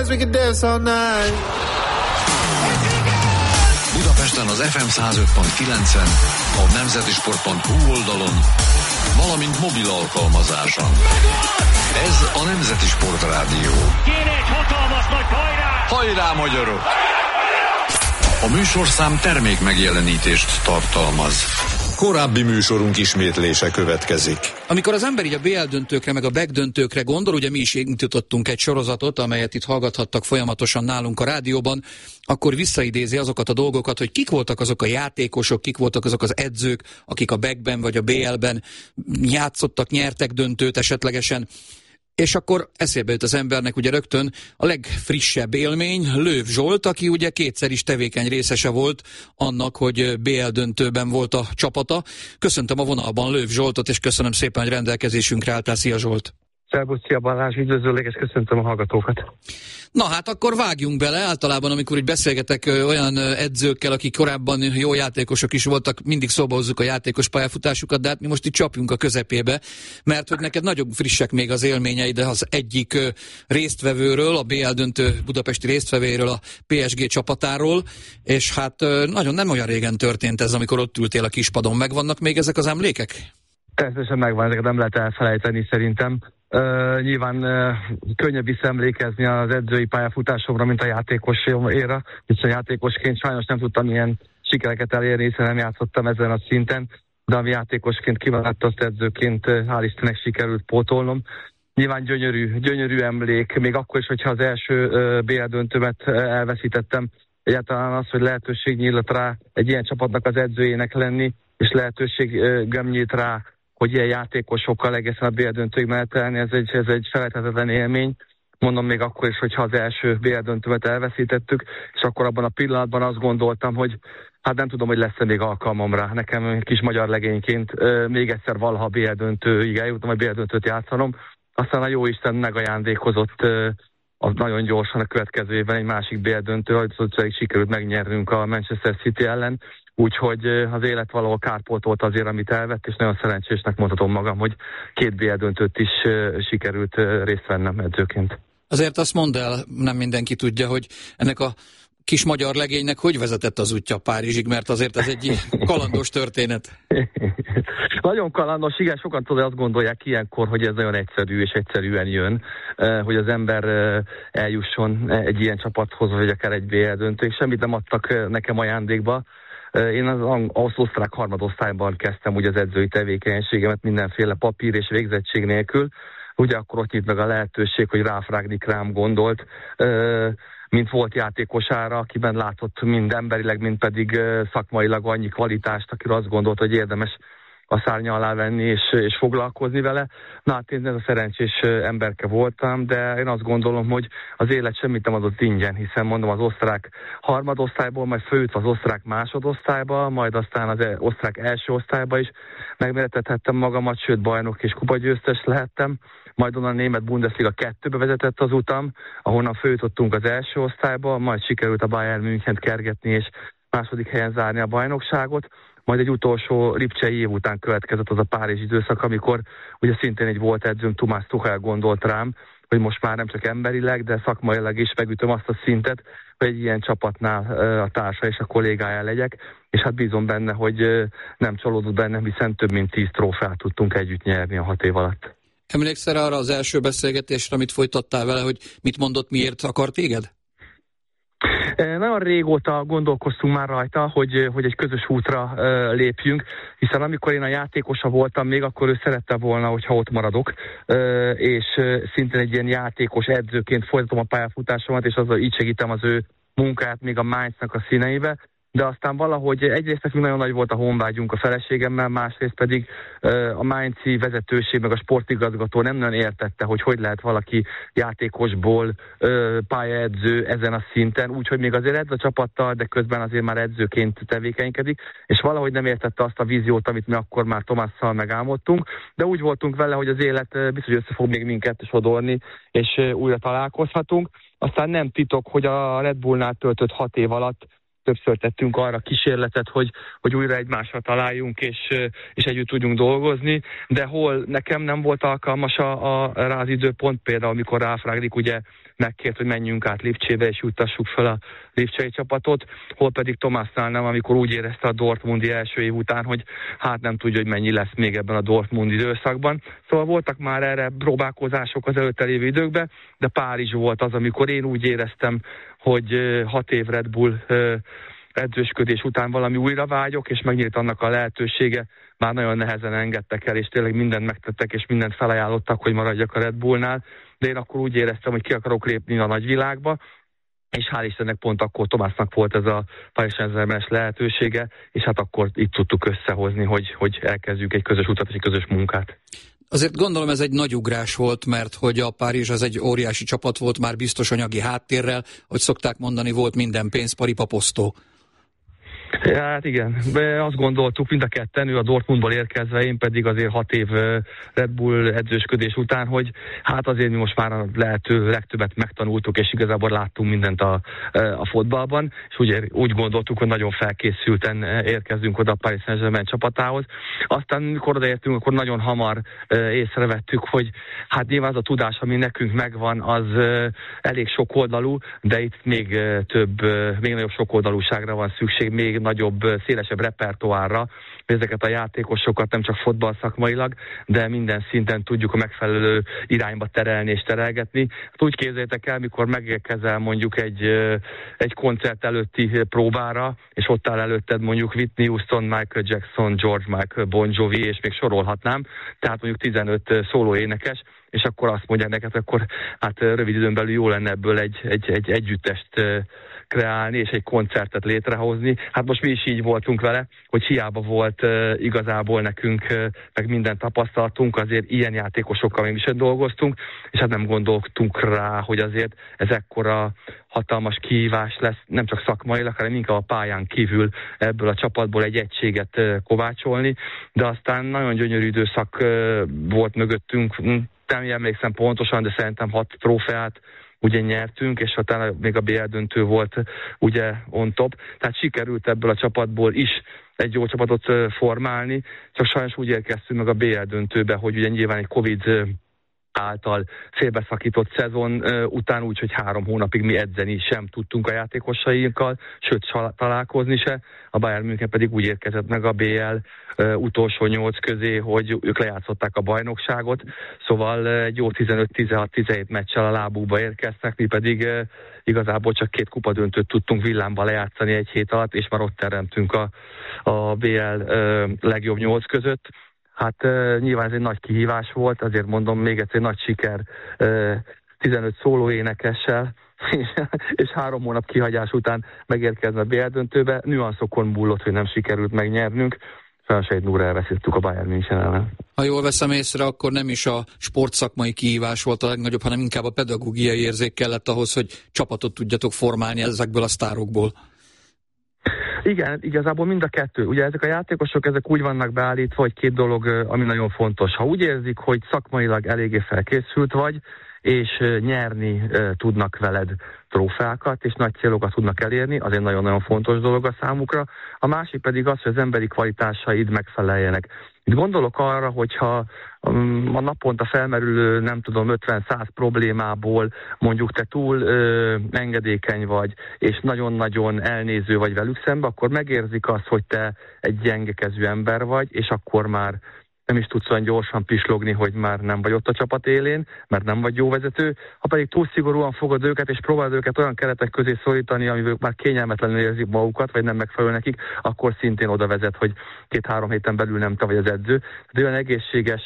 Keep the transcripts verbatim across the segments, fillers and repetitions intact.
we could dance all night. Budapesten az ef em száz öt pont kilencen, a nemzetisport pont hu oldalon, valamint mobil alkalmazáson. Ez a Nemzeti Sport Rádió. Kéne egy hatalmas nagy hajrá! Hajrá, magyarok! A műsorszám termék megjelenítést tartalmaz. Korábbi műsorunk ismétlése következik. Amikor az ember így a bé el döntőkre, meg a bé e ká döntőkre gondol, ugye mi is indítottunk egy sorozatot, amelyet itt hallgathattak folyamatosan nálunk a rádióban, akkor visszaidézi azokat a dolgokat, hogy kik voltak azok a játékosok, kik voltak azok az edzők, akik a bé e ká-ben vagy a bé el-ben játszottak, nyertek döntőt esetlegesen. És akkor eszébe jut az embernek ugye rögtön a legfrissebb élmény, Löw Zsolt, aki ugye kétszer is tevékeny részese volt annak, hogy bé el döntőben volt a csapata. Köszöntöm a vonalban Löw Zsoltot, és köszönöm szépen, hogy rendelkezésünkre álltál. Szia Zsolt! Szervusz, szia Balázs, üdvözöllek, és köszöntöm a hallgatókat. Na hát akkor vágjunk bele. Általában, amikor úgy beszélgetek olyan edzőkkel, akik korábban jó játékosok is voltak, mindig szóba hozzuk a játékos pályafutásukat, de hát mi most itt csapjunk a közepébe, mert hogy neked nagyon frissek még az élményeid az egyik résztvevőről, a bé el döntő budapesti résztvevőről, a pé es gé csapatáról, és hát nagyon nem olyan régen történt ez, amikor ott ültél a kispadon. Megvannak még ezek az emlékek? Természetesen megvan, ezeket nem lehet elfelejteni szerintem. Uh, nyilván uh, könnyebb visszaemlékezni az edzői pályafutásomra, mint a játékosomra, hiszen játékosként sajnos nem tudtam ilyen sikereket elérni, hiszen nem játszottam ezen a szinten, de ami játékosként kimaradt, azt edzőként uh, hál' Istennek sikerült pótolnom. Nyilván gyönyörű, gyönyörű emlék, még akkor is, hogyha az első uh, bé el döntőmet uh, elveszítettem, egyáltalán az, hogy lehetőség nyílt rá egy ilyen csapatnak az edzőjének lenni, és lehetőségem uh, nyílt rá, hogy ilyen játékosokkal egészen a bé el döntőig menetelni, ez egy, ez egy felejthetetlen élmény. Mondom még akkor is, hogyha az első bé el döntőmet elveszítettük, és akkor abban a pillanatban azt gondoltam, hogy hát nem tudom, hogy lesz-e még alkalmam rá. Nekem kis magyar legényként még egyszer valaha bé el döntőig eljutom, hogy bé el döntőt játszanom. Aztán a jóisten megajándékozott az nagyon gyorsan a következő évben egy másik bé el döntő, hogy szóval sikerült megnyernünk a Manchester City ellen. Úgyhogy az élet valahol kárpótolt azért, amit elvett, és nagyon szerencsésnek mondhatom magam, hogy két bé el döntőt is sikerült részt vennem edzőként. Azért azt mondd el, nem mindenki tudja, hogy ennek a kis magyar legénynek hogy vezetett az útja Párizsig, mert azért ez egy kalandos történet. Nagyon kalandos, igen, sokan tudod, azt gondolják ilyenkor, hogy ez nagyon egyszerű és egyszerűen jön, hogy az ember eljusson egy ilyen csapathoz, vagy akár egy bé el döntőig. Semmit nem adtak nekem ajándékba. Én az, az osztrák harmadosztályban kezdtem ugye az edzői tevékenységemet mindenféle papír és végzettség nélkül. Ugye akkor ott nyit meg a lehetőség, hogy Ralf Rangnick rám gondolt, mint volt játékosára, akiben látott mind emberileg, mind pedig szakmailag annyi kvalitást, akiről azt gondolt, hogy érdemes a szárnya alá venni és, és foglalkozni vele. Na hát én ez a szerencsés emberke voltam, de én azt gondolom, hogy az élet semmit nem adott ingyen, hiszen mondom az osztrák harmadosztályból, majd főjutva az osztrák másodosztályba, majd aztán az osztrák első osztályba is megméretethettem magamat, sőt bajnok és kupagyőztes lehettem. Majd onnan a német Bundesliga kettőbe vezetett az utam, ahonnan főjutottunk az első osztályba, majd sikerült a Bayern Münchent kergetni és második helyen zárni a bajnokságot. Majd egy utolsó lipcsei év után következett az a Párizsi időszak, amikor ugye szintén egy volt edzőm, Thomas Tuchel gondolt rám, hogy most már nem csak emberileg, de szakmailag is megütöm azt a szintet, hogy egy ilyen csapatnál a társa és a kollégája legyek, és hát bízom benne, hogy nem csalódott bennem, hiszen több mint tíz trófeát tudtunk együtt nyerni a hat év alatt. Emlékszel arra az első beszélgetésre, amit folytattál vele, hogy mit mondott, miért akar téged? Nagyon régóta gondolkoztunk már rajta, hogy, hogy egy közös útra uh, lépjünk, hiszen amikor én a játékosa voltam még, akkor ő szerette volna, hogyha ott maradok, uh, és uh, szintén egy ilyen játékos edzőként folytatom a pályafutásomat, és azzal így segítem az ő munkát még a Mainznak a színeibe. De aztán valahogy egyrészt nekünk nagyon nagy volt a honvágyunk a feleségemmel, másrészt pedig uh, a mainzi vezetőség, meg a sportigazgató nem nagyon értette, hogy hogy lehet valaki játékosból uh, pályaedző ezen a szinten, úgyhogy még azért edz a csapattal, de közben azért már edzőként tevékenykedik, és valahogy nem értette azt a víziót, amit mi akkor már Tomasszal megálmodtunk, de úgy voltunk vele, hogy az élet uh, biztos össze fog még minket sodorni, és uh, újra találkozhatunk. Aztán nem titok, hogy a Red Bullnál töltött hat év alatt többször tettünk arra kísérletet, hogy, hogy újra egymásra találjunk, és, és együtt tudjunk dolgozni, de hol nekem nem volt alkalmas a, a, rá az időpont, például amikor Ralf Rangnick ugye megkért, hogy menjünk át Lipcsébe, és juttassuk fel a lipcsei csapatot, hol pedig Tomásnál nem, amikor úgy érezte a dortmundi első év után, hogy hát nem tudja, hogy mennyi lesz még ebben a Dortmund időszakban. Szóval voltak már erre próbálkozások az előtte lévő időkben, de Párizs volt az, amikor én úgy éreztem, hogy hat év Red Bull edzősködés után valami újra vágyok, és megnyílt annak a lehetősége, már nagyon nehezen engedtek el, és tényleg mindent megtettek, és mindent felajánlottak, hogy maradjak a Red Bullnál, de én akkor úgy éreztem, hogy ki akarok lépni a nagyvilágba, és hál' Istennek pont akkor Tomásnak volt ez a Paris Saint-Germain-es lehetősége, és hát akkor itt tudtuk összehozni, hogy, hogy elkezdjük egy közös utat és egy közös munkát. Azért gondolom ez egy nagy ugrás volt, mert hogy a Párizs az egy óriási csapat volt, már biztos anyagi háttérrel, hogy szokták mondani, volt minden pénz, paripa posztó. Hát igen, de azt gondoltuk mind a ketten, ő a Dortmundból érkezve, én pedig azért hat év Red Bull edzősködés után, hogy hát azért mi most már a lehető legtöbbet megtanultuk, és igazából láttunk mindent a, a fotballban, és úgy, úgy gondoltuk, hogy nagyon felkészülten érkezünk oda a Paris Saint-Germain csapatához. Aztán mikor odaértünk, akkor nagyon hamar észrevettük, hogy hát nyilván az a tudás, ami nekünk megvan, az elég sokoldalú, de itt még több, még nagyobb sokoldalúságra van szükség, még nagyobb, szélesebb repertoárra, hogy ezeket a játékosokat nem csak fotball szakmailag, de minden szinten tudjuk a megfelelő irányba terelni és terelgetni. Hát úgy képzeljétek el, mikor megérkezel mondjuk egy, egy koncert előtti próbára, és ott áll előtted mondjuk Whitney Houston, Michael Jackson, George Michael, Bon Jovi, és még sorolhatnám, tehát mondjuk tizenöt szólóénekes, és akkor azt mondják neked, akkor hát rövid időn belül jó lenne ebből egy, egy, egy együttest kreálni, és egy koncertet létrehozni. Hát most mi is így voltunk vele, hogy hiába volt uh, igazából nekünk uh, meg minden tapasztalatunk, azért ilyen játékosokkal mi is dolgoztunk, és hát nem gondoltunk rá, hogy azért ez ekkora hatalmas kihívás lesz, nem csak szakmailag, hanem inkább a pályán kívül ebből a csapatból egy egységet uh, kovácsolni, de aztán nagyon gyönyörű időszak uh, volt mögöttünk, nem emlékszem pontosan, de szerintem hat trófeát ugye nyertünk, és utána még a bé el döntő volt ugye on top. Tehát sikerült ebből a csapatból is egy jó csapatot formálni, csak sajnos úgy érkeztünk meg a bé el döntőbe, hogy ugye nyilván egy Covid által félbeszakított szezon után úgy, hogy három hónapig mi edzeni sem tudtunk a játékosainkkal, sőt találkozni se. A Bayern München pedig úgy érkezett meg a bé el utolsó nyolc közé, hogy ők lejátszották a bajnokságot, szóval egy jó tizenöt tizenhat tizenhét meccsel a lábukba érkeztek, mi pedig igazából csak két kupadöntőt tudtunk villámba lejátszani egy hét alatt, és már ott teremtünk a, a bé el legjobb nyolc között. Hát uh, nyilván ez egy nagy kihívás volt, azért mondom még egyszer, nagy siker uh, tizenöt szólóénekessel, és, és három hónap kihagyás után megérkezne a bé el döntőbe. Nüanszokon múlott, hogy nem sikerült megnyernünk. Sajnos egy nulla elveszítettük a Bayern München ellen. Ha jól veszem észre, akkor nem is a sportszakmai kihívás volt a legnagyobb, hanem inkább a pedagógiai érzék kellett ahhoz, hogy csapatot tudjatok formálni ezekből a sztárokból. Igen, igazából mind a kettő. Ugye ezek a játékosok, ezek úgy vannak beállítva, hogy két dolog, ami nagyon fontos. Ha úgy érzik, hogy szakmailag eléggé felkészült vagy, és nyerni tudnak veled trófeákat, és nagy célokat tudnak elérni, az egy nagyon-nagyon fontos dolog a számukra. A másik pedig az, hogy az emberi kvalitásaid megfeleljenek. Itt gondolok arra, hogyha a naponta felmerülő, nem tudom, ötven-száz problémából mondjuk te túl ö, engedékeny vagy, és nagyon-nagyon elnéző vagy velük szembe, akkor megérzik azt, hogy te egy gyengekezű ember vagy, és akkor már nem is tudsz olyan gyorsan pislogni, hogy már nem vagy ott a csapat élén, mert nem vagy jó vezető. Ha pedig túl szigorúan fogod őket, és próbálod őket olyan keretek közé szorítani, amivel már kényelmetlenül érzik magukat, vagy nem megfelelő nekik, akkor szintén oda vezet, hogy két-három héten belül nem te vagy az edző. De olyan egészséges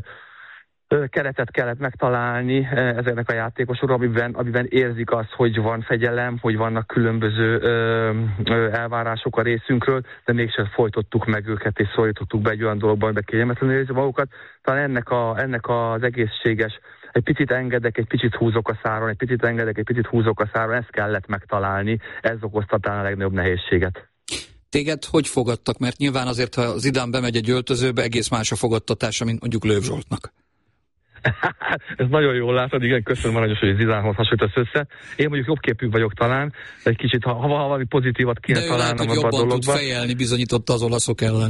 keretet kellett megtalálni ezeknek a játékosokra, amiben, amiben érzik azt, hogy van fegyelem, hogy vannak különböző ö, ö, elvárások a részünkről, de mégsem folytottuk meg őket, és szorítottuk be egy olyan dologban, amiben kényelmetlenül érzik magukat. Talán ennek, a, ennek az egészséges, egy picit engedek, egy picit húzok a száron, egy picit engedek, egy picit húzok a száron, ezt kellett megtalálni, ez okozta talán a legnagyobb nehézséget. Téged hogy fogadtak? Mert nyilván azért, ha Zidane bemegy egy öltözőbe, egész más a fogadtatása, mint mondjuk Löw Zsoltnak. Ez nagyon jól látod, igen, köszönöm aranyos, hogy Zidánhoz hasonlítasz össze. Én mondjuk jobb képű vagyok talán, de egy kicsit, ha, ha valami pozitívat kéne de találnom ebben a dologban. De ő tud fejelni, bizonyította az olaszok ellen.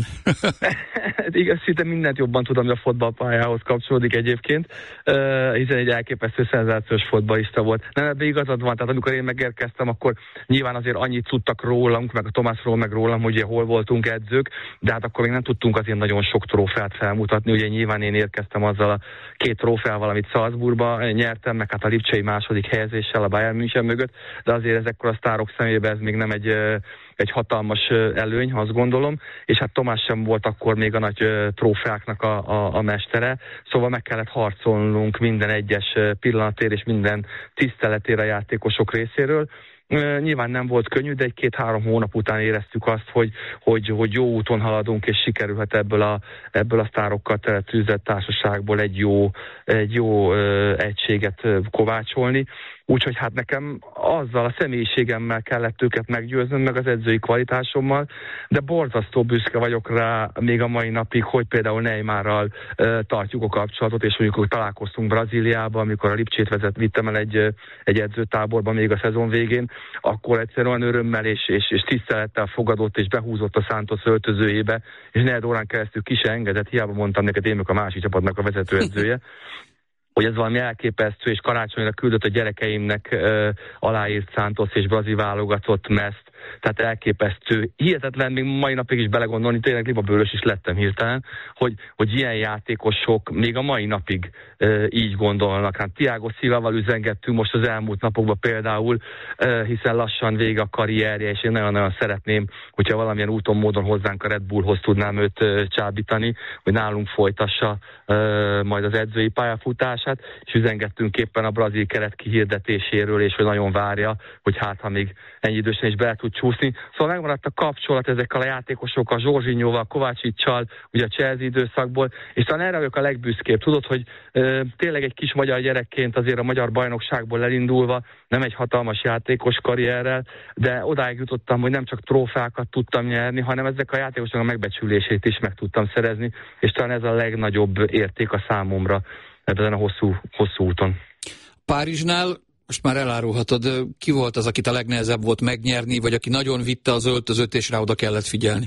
Igen, szinte mindent jobban tudom, hogy a fotballpályához kapcsolódik egyébként, uh, hiszen egy elképesztő szenzációs fotballista volt. Nem, ebben igazad van, tehát amikor én megérkeztem, akkor nyilván azért annyit tudtak rólunk, meg a Tomásról, meg rólam, hogy ugye hol voltunk edzők, de hát akkor még nem tudtunk azért nagyon sok trófeát felmutatni. Ugye nyilván én érkeztem azzal a két trófeával, amit Salzburgba nyertem, meg hát a lipcsei második helyezéssel a Bayern München mögött, de azért ezekkor a sztárok szemébe ez még nem egy, egy hatalmas előny, azt gondolom, és hát Tomás sem volt akkor még a nagy trófeáknak a, a, a mestere, szóval meg kellett harcolnunk minden egyes pillanatért és minden tiszteletére a játékosok részéről. Nyilván nem volt könnyű, de egy két-három hónap után éreztük azt, hogy, hogy, hogy jó úton haladunk, és sikerülhet ebből a, ebből a sztárokkal teletűzött társaságból egy jó, egy jó ö, egységet kovácsolni. Úgyhogy hát nekem azzal a személyiségemmel kellett őket meggyőznöm, meg az edzői kvalitásommal, de borzasztó büszke vagyok rá még a mai napig, hogy például Neymarral uh, tartjuk a kapcsolatot, és mondjuk találkoztunk Brazíliában, amikor a Lipcsét vezet, vittem el egy, egy edzőtáborba még a szezon végén, akkor egyszerűen örömmel és, és, és tisztelettel fogadott és behúzott a Santos öltözőjébe, és negyed órán keresztül ki se engedett, hiába mondtam neked, én meg a másik csapatnak a vezetőedzője, hogy ez valami elképesztő, és karácsonyra küldött a gyerekeimnek uh, aláírt Santos és brazil válogatott meszt, tehát elképesztő. Hihetetlen, még mai napig is belegondolni, tényleg libabőrös is lettem hirtelen, hogy, hogy ilyen játékosok még a mai napig uh, így gondolnak. Hát Thiago Silvával üzengettünk most az elmúlt napokban például, uh, hiszen lassan vége a karrierje, és én nagyon-nagyon szeretném, hogyha valamilyen úton, módon hozzánk a Red Bullhoz tudnám őt uh, csábítani, hogy nálunk folytassa uh, majd az edzői pályafutását, és üzengettünk éppen a brazil keret kihirdetéséről, és hogy nagyon várja, hogy hát ha még ennyi idősen is bele tud csúszni. Szóval megmaradt a kapcsolat ezekkel a játékosokkal, Zsorzsinyóval, Kovácsicsal, ugye a Chelsea időszakból, és talán erre vagyok a legbüszkébb. Tudod, hogy ö, tényleg egy kis magyar gyerekként azért a magyar bajnokságból elindulva, nem egy hatalmas játékos karrierrel, de odáig jutottam, hogy nem csak trófeákat tudtam nyerni, hanem ezek a játékosok a megbecsülését is meg tudtam szerezni, és talán ez a legnagyobb érték a számomra ebben a hosszú, hosszú úton. Párizsnál most már elárulhatod, ki volt az, akit a legnehezebb volt megnyerni, vagy aki nagyon vitte az öltözőt, és rá oda kellett figyelni?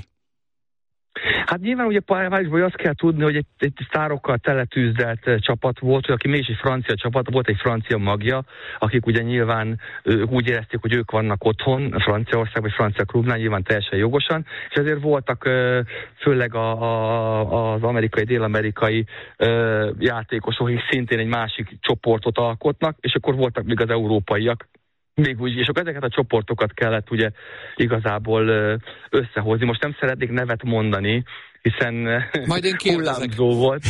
Hát nyilván ugye Párizsban azt kell tudni, hogy egy, egy sztárokkal teletűzdelt csapat volt, hogy aki mégis egy francia csapat, volt egy francia magja, akik ugye nyilván ők úgy érezték, hogy ők vannak otthon, Franciaország vagy francia klubnál, nyilván teljesen jogosan, és ezért voltak főleg a, a, az amerikai, dél-amerikai játékosok, akik szintén egy másik csoportot alkotnak, és akkor voltak még az európaiak, még úgy, és akkor ezeket a csoportokat kellett ugye igazából összehozni. Most nem szeretnék nevet mondani, hiszen majd én hullámzó volt.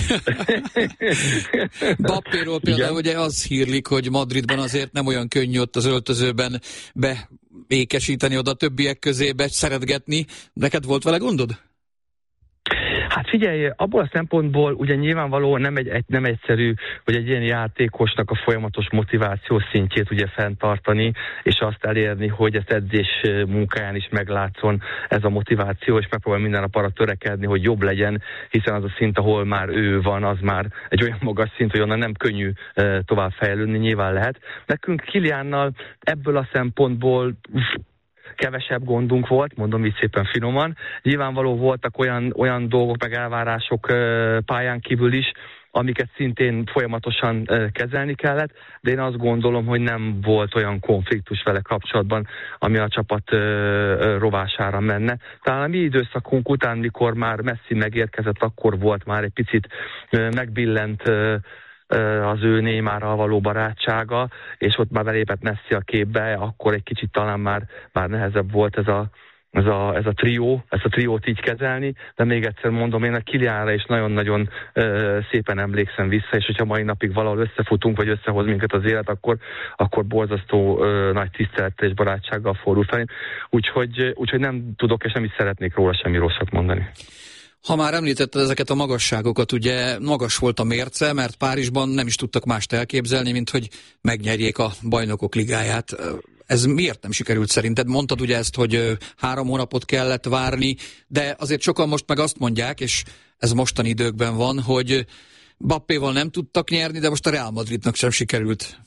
Bappéról például ugye az hírlik, hogy Madridban azért nem olyan könnyű ott az öltözőben beékesíteni oda a többiek közébe, szeretgetni. Neked volt vele gondod? Hát figyelj, abból a szempontból ugye nyilvánvalóan nem, egy, nem egyszerű, hogy egy ilyen játékosnak a folyamatos motivációs szintjét ugye fenntartani, és azt elérni, hogy ezt edzés munkáján is meglátszon ez a motiváció, és megpróbál minden nap arra törekedni, hogy jobb legyen, hiszen az a szint, ahol már ő van, az már egy olyan magas szint, hogy onnan nem könnyű tovább fejlődni, nyilván lehet. Nekünk Kiliánnal ebből a szempontból kevesebb gondunk volt, mondom így szépen finoman. Nyilvánvaló voltak olyan, olyan dolgok, meg elvárások pályán kívül is, amiket szintén folyamatosan kezelni kellett, de én azt gondolom, hogy nem volt olyan konfliktus vele kapcsolatban, ami a csapat rovására menne. Talán a mi időszakunk után, mikor már Messi megérkezett, akkor volt már egy picit megbillent az ő Neymarral való barátsága, és ott már belépett Messi a képbe, akkor egy kicsit talán már, már nehezebb volt ez a, ez a, ez a trió, ezt a triót így kezelni, de még egyszer mondom, én a Kiliánra is nagyon-nagyon uh, szépen emlékszem vissza, és hogyha mai napig valahol összefutunk, vagy összehoz minket az élet, akkor, akkor borzasztó uh, nagy tisztelettel és barátsággal fordul fel. Úgyhogy, úgyhogy nem tudok, és nem is szeretnék róla semmi rosszat mondani. Ha már említetted ezeket a magasságokat, ugye magas volt a mérce, mert Párizsban nem is tudtak mást elképzelni, mint hogy megnyerjék a Bajnokok Ligáját. Ez miért nem sikerült szerinted? Mondtad ugye ezt, hogy három hónapot kellett várni, de azért sokan most meg azt mondják, és ez mostani időkben van, hogy Mbappéval nem tudtak nyerni, de most a Real Madridnak sem sikerült.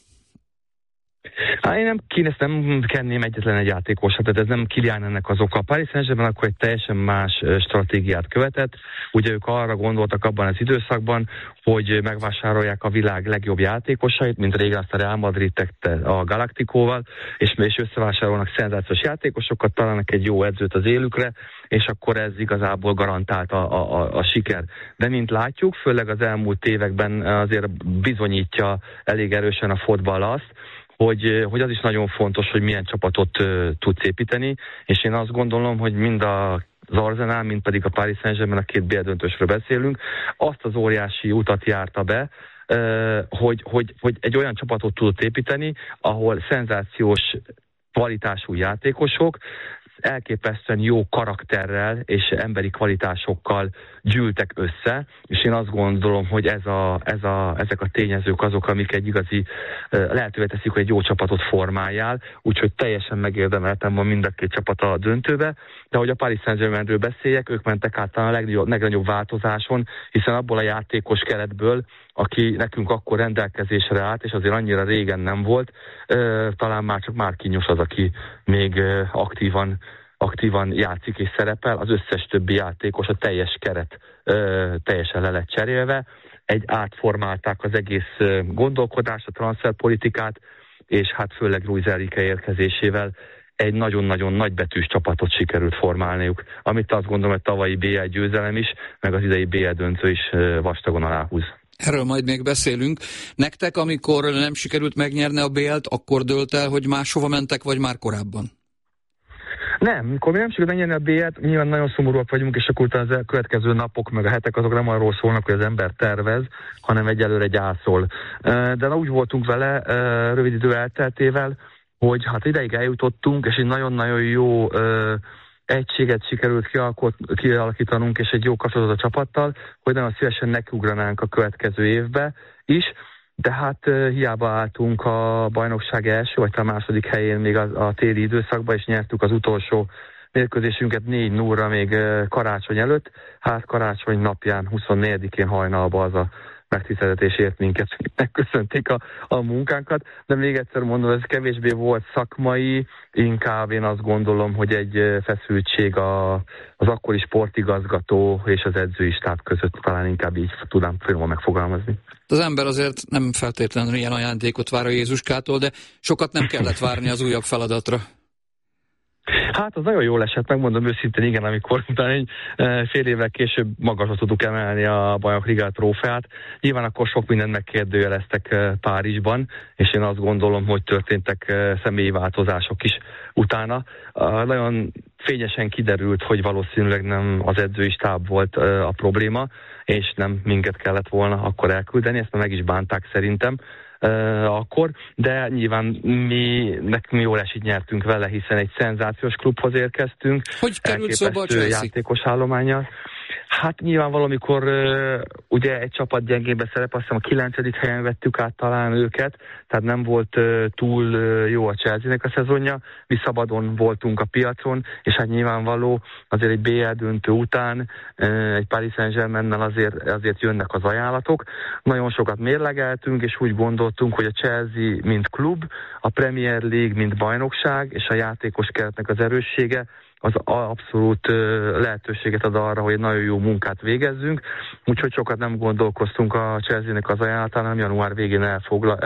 Hát én nem, én ezt nem kenném egyetlen egy játékosat, tehát ez nem Kylian ennek az oka. A Paris Saint-Germain akkor egy teljesen más stratégiát követett. Ugye ők arra gondoltak abban az időszakban, hogy megvásárolják a világ legjobb játékosait, mint régen azt a Real Madrid tette a Galacticóval, és, és összevásárolnak szenzációs játékosokat, találnak egy jó edzőt az élükre, és akkor ez igazából garantált a, a, a, a siker. De mint látjuk, főleg az elmúlt években azért bizonyítja elég erősen a fotball azt, Hogy, hogy az is nagyon fontos, hogy milyen csapatot uh, tudsz építeni, és én azt gondolom, hogy mind a, az Arsenal, mind pedig a Paris Saint-Germain, a két bé el döntősről beszélünk, azt az óriási utat járta be, uh, hogy, hogy, hogy egy olyan csapatot tudott építeni, ahol szenzációs kvalitású játékosok, elképesztően jó karakterrel és emberi kvalitásokkal gyűltek össze, és én azt gondolom, hogy ez a, ez a, ezek a tényezők azok, amik egy igazi lehetővé teszik, hogy egy jó csapatot formáljál, úgyhogy teljesen megérdemeltem van mind a két csapat a döntőbe, de hogy a Paris Saint-Germainről beszéljek, ők mentek át a legnagyobb, legnagyobb változáson, hiszen abból a játékos keretből, aki nekünk akkor rendelkezésre állt, és azért annyira régen nem volt, talán már csak Marquinhos az, aki még aktívan, aktívan játszik és szerepel, az összes többi játékos, a teljes keret teljesen le lett cserélve, egy átformálták az egész gondolkodást, a transferpolitikát, és hát főleg Luis Enrique érkezésével egy nagyon-nagyon nagybetűs csapatot sikerült formálniuk, amit azt gondolom, hogy tavalyi bé el győzelem is, meg az idei bé el döntő is vastagon aláhúz. Erről majd még beszélünk. Nektek, amikor nem sikerült megnyerni a bé el-t, akkor dőlt el, hogy máshova mentek, vagy már korábban? Nem, amikor mi nem sikerült megnyerni a bé el-t, nyilván nagyon szomorúak vagyunk, és akkor utána a következő napok, meg a hetek azok nem arról szólnak, hogy az ember tervez, hanem egyelőre gyászol. De úgy voltunk vele rövid idő elteltével, hogy hát ideig eljutottunk, és egy nagyon-nagyon jó egységet sikerült kialakítanunk, és egy jó kapcsolatot a csapattal, hogy nagyon szívesen nekiugranánk a következő évbe is, de hát hiába álltunk a bajnokság első, vagy a második helyén még a, a téli időszakban, és nyertük az utolsó mérkőzésünket négy nullra még karácsony előtt, hát karácsony napján, huszonnégyedikén hajnalban az a megtiszteltetés ért minket, megköszönték a, a munkánkat, de még egyszer mondom, ez kevésbé volt szakmai, inkább én azt gondolom, hogy egy feszültség a, az akkori sportigazgató és az edzői stáb között, talán inkább így tudám finoman megfogalmazni. Az ember azért nem feltétlenül ilyen ajándékot vár a Jézuskától, de sokat nem kellett várni az újabb feladatra. Hát az nagyon jól esett, megmondom őszintén, igen, amikor utána egy fél évvel később magasra tudtuk emelni a Bajnok Liga trófeát. Nyilván akkor sok mindent megkérdőjeleztek Párizsban, és én azt gondolom, hogy történtek személyi változások is utána. Nagyon fényesen kiderült, hogy valószínűleg nem az edzői stáb volt a probléma, és nem minket kellett volna akkor elküldeni, ezt meg is bánták szerintem. Uh, akkor, de nyilván mi, nekünk jól esik nyertünk vele, hiszen egy szenzációs klubhoz érkeztünk. Hogy került szóba a Chelsea? Játékos állománnyal. Hát nyilván valamikor uh, ugye egy csapat gyengébe szerep, azt hiszem a kilencedik helyen vettük át talán őket, tehát nem volt uh, túl uh, jó a Chelsea-nek a szezonja, mi szabadon voltunk a piacon, és hát nyilvánvaló azért egy bé el döntő után uh, egy Paris Saint-Germainnel azért, azért jönnek az ajánlatok. Nagyon sokat mérlegeltünk, és úgy gondoltunk, hogy a Chelsea mint klub, a Premier League mint bajnokság, és a játékos keretnek az erőssége, az abszolút lehetőséget ad arra, hogy nagyon jó munkát végezzünk, úgyhogy sokat nem gondolkoztunk a Chelsea-nek az ajánlatán, hanem január végén elfogla,